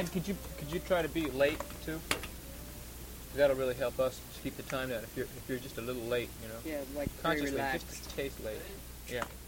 And could you try to be late too? That'll really help us keep the time down. If you're just a little late, you know. Yeah, like very Consciously, relaxed. just a taste late. Yeah.